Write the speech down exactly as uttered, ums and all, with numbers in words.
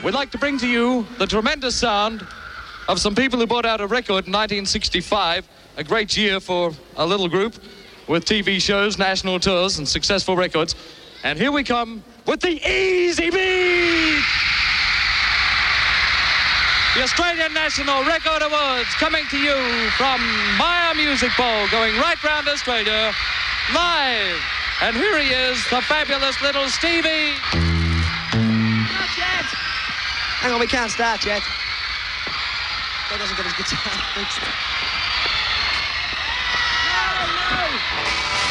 we'd like to bring to you the tremendous sound of some people who brought out a record in nineteen sixty-five, a great year for a little group with T V shows, national tours, and successful records. And here we come with the Easy Beat! The Australian National Record Awards coming to you from Myer Music Bowl, going right round Australia, live. And here he is, the fabulous little Stevie. Not yet. Hang on, we can't start yet. That doesn't get his guitar fixed. No, no!